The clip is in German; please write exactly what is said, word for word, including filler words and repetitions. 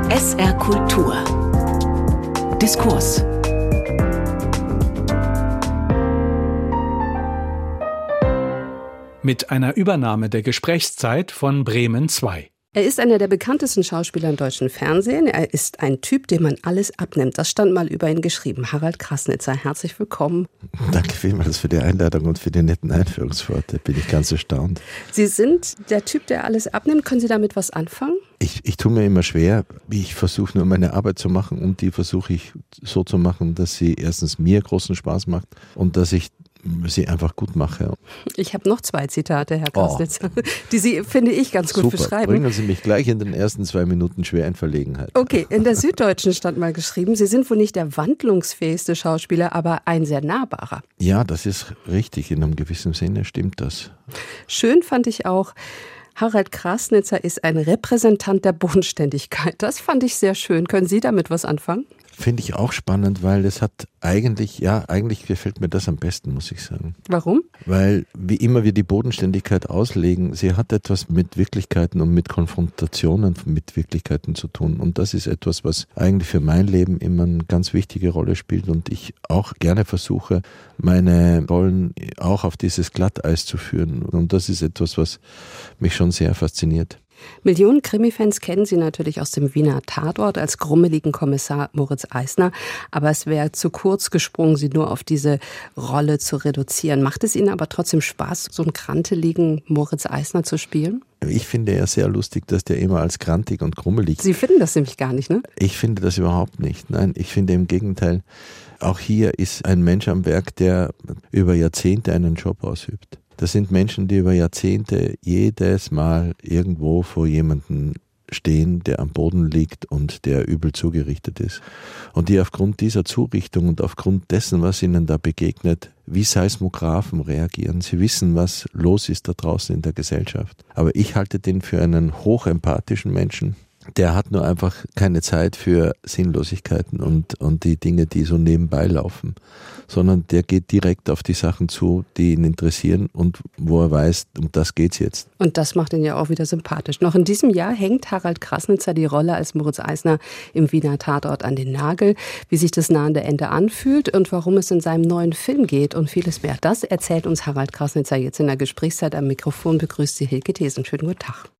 S R Kultur. Diskurs. Mit einer Übernahme der Gesprächszeit von Bremen zwei. Er ist einer der bekanntesten Schauspieler im deutschen Fernsehen. Er ist ein Typ, dem man alles abnimmt. Das stand mal über ihn geschrieben. Harald Krasnitzer, herzlich willkommen. Danke vielmals für die Einladung und für die netten Einführungsworte. Bin ich ganz erstaunt. Sie sind der Typ, der alles abnimmt. Können Sie damit was anfangen? Ich, ich tue mir immer schwer. Ich versuche nur meine Arbeit zu machen und die versuche ich so zu machen, dass sie erstens mir großen Spaß macht und dass ich sie einfach gut mache. Ich habe noch zwei Zitate, Herr Krasnitzer, oh. die Sie, finde ich, ganz gut Super. beschreiben. Bringen Sie mich gleich in den ersten zwei Minuten schwer in Verlegenheit. Okay, in der Süddeutschen stand mal geschrieben, Sie sind wohl nicht der wandlungsfähigste Schauspieler, aber ein sehr nahbarer. Ja, das ist richtig. In einem gewissen Sinne stimmt das. Schön fand ich auch, Harald Krasnitzer ist ein Repräsentant der Bodenständigkeit. Das fand ich sehr schön. Können Sie damit was anfangen? Finde ich auch spannend, weil es hat eigentlich, ja, eigentlich gefällt mir das am besten, muss ich sagen. Warum? Weil, wie immer wir die Bodenständigkeit auslegen, sie hat etwas mit Wirklichkeiten und mit Konfrontationen mit Wirklichkeiten zu tun. Und das ist etwas, was eigentlich für mein Leben immer eine ganz wichtige Rolle spielt und ich auch gerne versuche, meine Rollen auch auf dieses Glatteis zu führen. Und das ist etwas, was mich schon sehr fasziniert. Millionen Krimi-Fans kennen Sie natürlich aus dem Wiener Tatort als grummeligen Kommissar Moritz Eisner. Aber es wäre zu kurz gesprungen, Sie nur auf diese Rolle zu reduzieren. Macht es Ihnen aber trotzdem Spaß, so einen kranteligen Moritz Eisner zu spielen? Ich finde ja sehr lustig, dass der immer als grantig und grummelig... Sie finden das nämlich gar nicht, ne? Ich finde das überhaupt nicht. Nein, ich finde im Gegenteil, auch hier ist ein Mensch am Werk, der über Jahrzehnte einen Job ausübt. Das sind Menschen, die über Jahrzehnte jedes Mal irgendwo vor jemandem stehen, der am Boden liegt und der übel zugerichtet ist. Und die aufgrund dieser Zurichtung und aufgrund dessen, was ihnen da begegnet, wie Seismographen reagieren. Sie wissen, was los ist da draußen in der Gesellschaft. Aber ich halte den für einen hochempathischen Menschen. Der hat nur einfach keine Zeit für Sinnlosigkeiten und, und die Dinge, die so nebenbei laufen, sondern der geht direkt auf die Sachen zu, die ihn interessieren und wo er weiß, um das geht's jetzt. Und das macht ihn ja auch wieder sympathisch. Noch in diesem Jahr hängt Harald Krasnitzer die Rolle als Moritz Eisner im Wiener Tatort an den Nagel, wie sich das nahende Ende anfühlt und warum es in seinem neuen Film geht und vieles mehr. Das erzählt uns Harald Krasnitzer jetzt in der Gesprächszeit. Am Mikrofon begrüßt Sie Hilke Thesen. Schönen guten Tag.